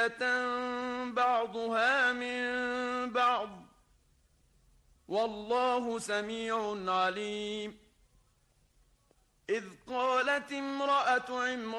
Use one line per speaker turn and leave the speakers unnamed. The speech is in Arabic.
ذرية بعضها من بعض والله سميع عليم إذ قالت امرأة عمران